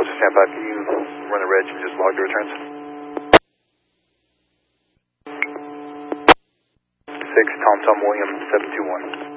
Apollo, stand by. Can you run the reg and just log the returns? 6 Tom William 721.